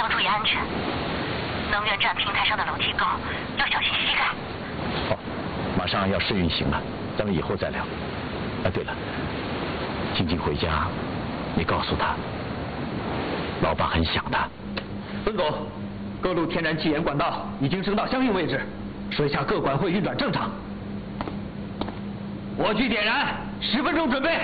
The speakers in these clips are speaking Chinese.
要注意安全。能源站平台上的楼梯高，要小心膝盖。 好，马上要试运行了，咱们以后再聊。啊，对了，静静回家，你告诉她，老爸很想她。 孙总，各路天然气源管道已经升到相应位置，水下各管会运转正常。我去点燃，10分钟准备。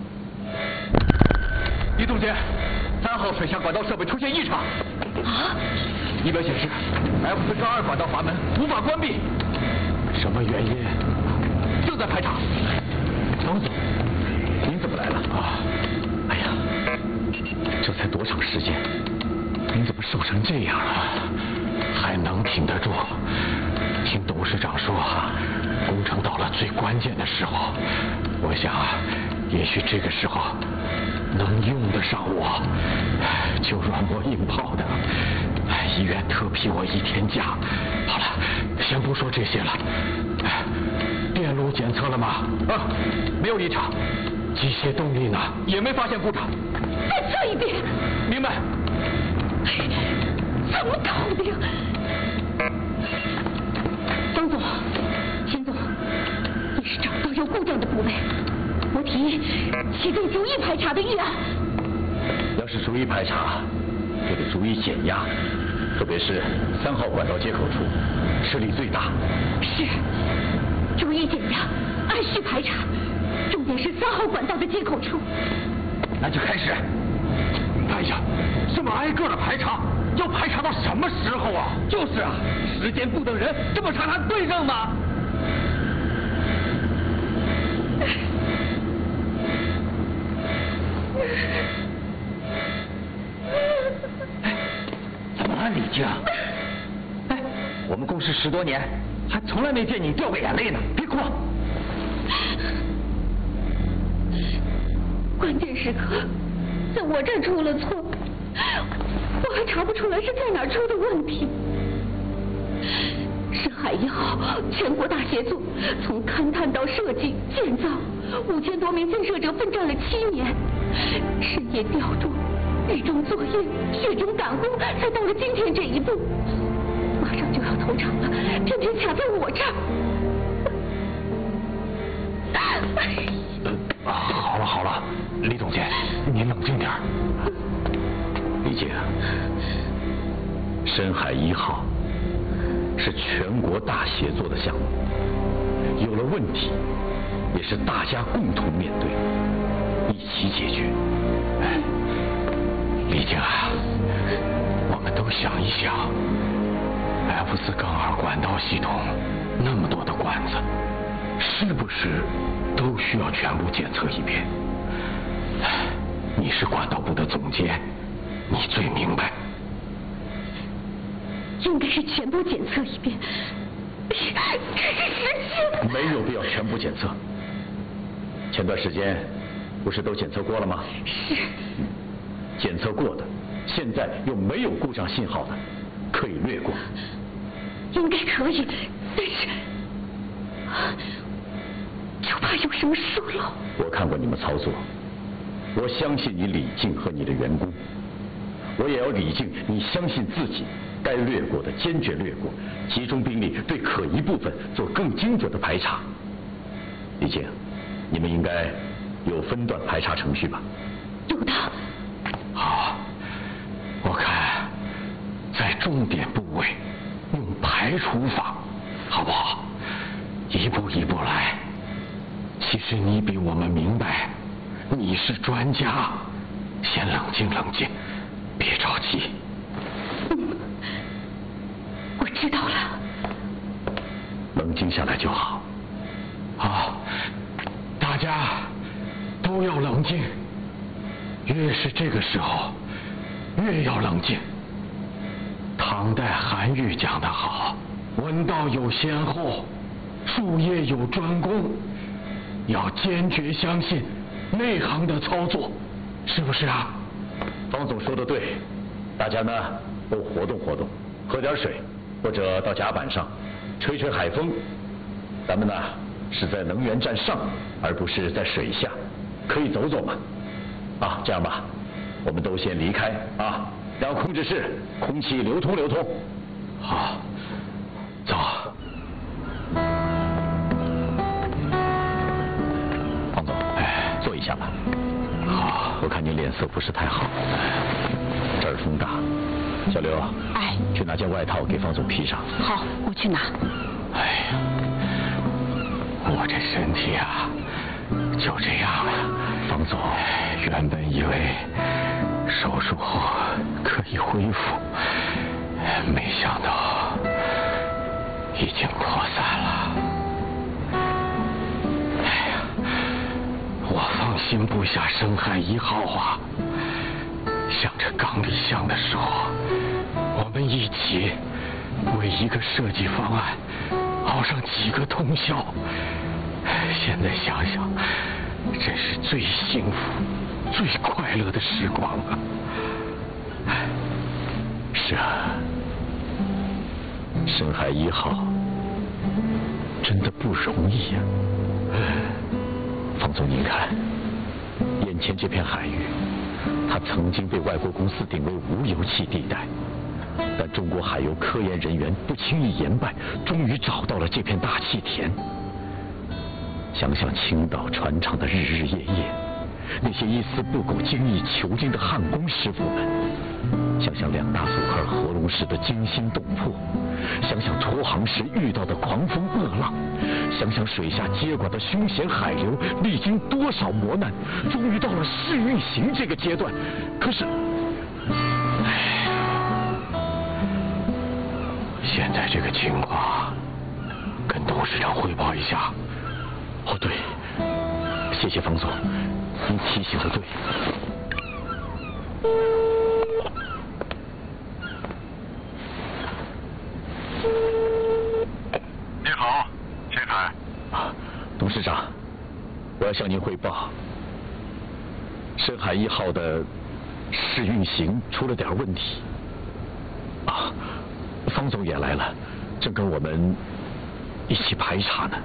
李总监，3号水下管道设备出现异常。 啊！ 仪表显示 F4-2管道阀门无法关闭。 什么原因？ 正在排查。 王总，您怎么来了？啊！哎呀，这才多长时间，您怎么瘦成这样了？还能挺得住？听董事长说，工程到了最关键的时候，我想，也许这个时候能用得上我，就软磨硬泡的。医院特批我1天假。好了，先不说这些了。电路检测了吗？ 啊，没有异常。 机械动力呢？ 也没发现故障。 再测一遍。 明白。 怎么搞的呀？张总、秦总，也是找不到有故障的部位。我提议启动逐一排查的预案。 要是逐一排查，就得逐一减压，特别是3号管道接口处，吃力最大。 是，逐一减压，按序排查，重点是3号管道的接口处。 那就开始。哎呀，这么挨个的排查，要排查到什么时候啊？就是啊，时间不等人，这么长还对上吗？怎么了，李静？哎，我们共事10多年，还从来没见你掉过眼泪呢。别哭。 关键时刻，在我这儿出了错，我还查不出来是在哪儿出的问题。深海1号全国大协作，从勘探到设计、建造，5000多名建设者奋战了7年，深夜吊装、雨中作业、雪中赶工，才到了今天这一步。马上就要投产了，偏偏卡在我这儿。 好了，李总监，您冷静点。李静，深海1号是全国大协作的项目，有了问题也是大家共同面对，一起解决。李静啊，我们都想一想，F4-2管道系统那么多的管子，是不是都需要全部检测一遍？你是管道部的总监，你最明白。 应该是全部检测一遍。这是时间。 没有必要全部检测。前段时间不是都检测过了吗？ 是。 检测过的，现在又没有故障信号的，可以略过。 应该可以，但是就怕有什么疏漏。 我看过你们操作，我相信你李静和你的员工，我也要李静你相信自己，该略过的坚决略过，集中兵力对可疑部分做更精准的排查。李静，你们应该有分段排查程序吧？ 有的。 好，我看在重点部位用排除法，好不好？一步一步来。其实你比我们明白，你是专家，先冷静冷静，别着急。 我知道了。 冷静下来就好。好，大家都要冷静。越是这个时候，越要冷静。唐代韩愈讲得好：“文道有先后，术业有专攻。”要坚决相信内行的操作，是不是啊？方总说的对，大家呢都活动活动，喝点水，或者到甲板上吹吹海风。咱们呢是在能源站上，而不是在水下，可以走走嘛。啊，这样吧，我们都先离开啊， 让控制室空气流通流通。好，走。方总，坐一下吧。好，我看您脸色不是太好，这儿风大。小刘，去拿件外套给方总披上。 好，我去拿。 哎呀，我这身体啊，就这样了。方总，原本以为手术后可以恢复，没想到已经扩散了。哎呀，我放心不下深海1号啊！想着刚立项的时候，我们一起为一个设计方案熬上几个通宵。现在想想，真是最幸福、最快乐的时光啊！是啊，深海1号真的不容易呀。方总，您看，眼前这片海域，它曾经被外国公司定为无油气地带，但中国海油科研人员不轻易言败，终于找到了这片大气田。想想青岛船厂的日日夜夜，那些一丝不苟、精益求精的焊工师傅们，想想2大组块合龙石的惊心动魄，想想脱航时遇到的狂风恶浪，想想水下接管的凶险海流历经多少磨难，终于到了试运行这个阶段。可是，现在这个情况，跟董事长汇报一下。哦，对，谢谢方总，您提醒的对。 你好，秦海。 董事长，我要向您汇报，深海1号的试运行出了点问题。方总也来了，正跟我们一起排查呢。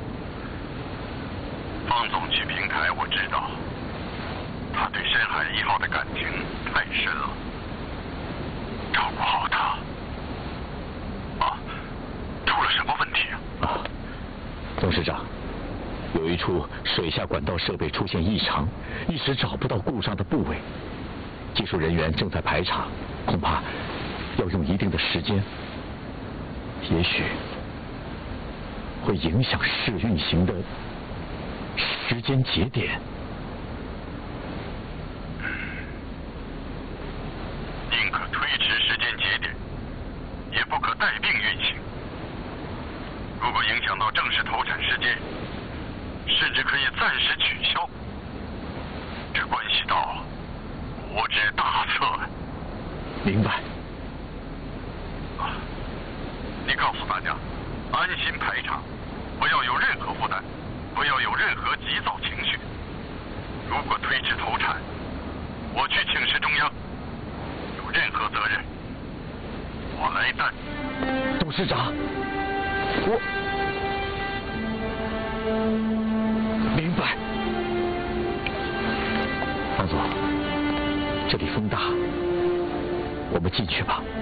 方总去平台，我知道，他对深海1号的感情太深了，照顾好他。出了什么问题啊？ 董事长，有一处水下管道设备出现异常，一时找不到故障的部位，技术人员正在排查，恐怕要用一定的时间，也许会影响试运行的时间节点。 宁可推迟时间节点，也不可带病运行。如果影响到正式投产时间，甚至可以暂时取消。这关系到国之大策。 明白。 你告诉大家，安心排查，不要有任何负担，不要有任何急躁情绪。如果推迟投产，我去请示中央，有任何责任，我来担。 董事长，我明白。方总，这里风大，我们进去吧。